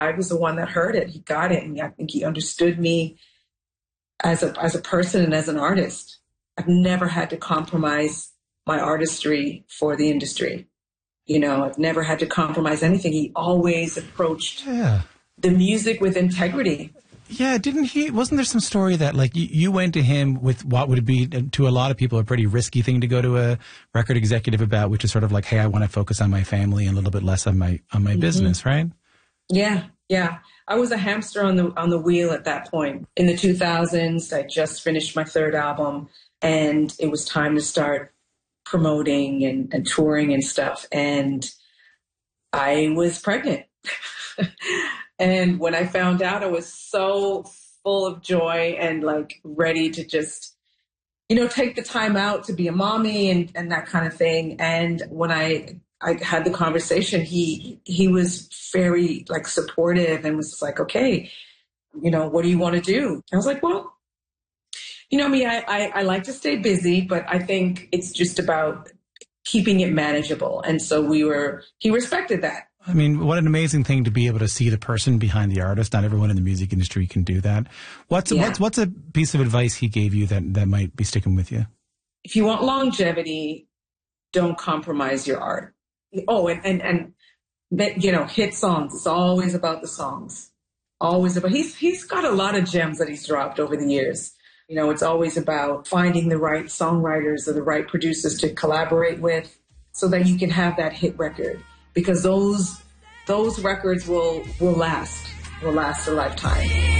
I was the one that heard it. He got it. And I think he understood me as a person and as an artist. I've never had to compromise my artistry for the industry. You know, I've never had to compromise anything. He always approached the music with integrity. Yeah, wasn't there some story that like you went to him with what would be to a lot of people a pretty risky thing to go to a record executive about, which is sort of like, hey, I want to focus on my family and a little bit less on my business, right? Yeah. I was a hamster on the wheel at that point. In the 2000s, I just finished my third album and it was time to start promoting and touring and stuff. And I was pregnant. And when I found out, I was so full of joy and like ready to just, you know, take the time out to be a mommy and that kind of thing. And when I had the conversation, he was very like supportive and was like, okay, you know, what do you want to do? I was like, well, you know me, I like to stay busy, but I think it's just about keeping it manageable. And so he respected that. I mean, what an amazing thing to be able to see the person behind the artist. Not everyone in the music industry can do that. What's a piece of advice he gave you that might be sticking with you? If you want longevity, don't compromise your art. Oh, and you know, hit songs. It's always about the songs. Always about. He's got a lot of gems that he's dropped over the years. You know, it's always about finding the right songwriters or the right producers to collaborate with, so that you can have that hit record. Because those records will last a lifetime.